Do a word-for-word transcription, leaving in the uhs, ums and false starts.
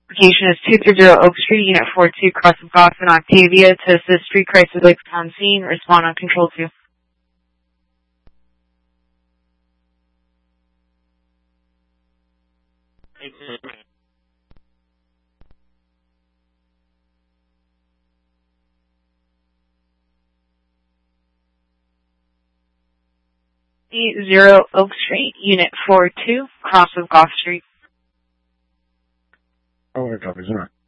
Application is two thirty Oak Street, Unit four two, Cross of Goff and Octavia. To assist street crisis like on scene, respond on control two. Zero Oak Street, Unit four two, Cross of Goff Street. Oh, copy, sir.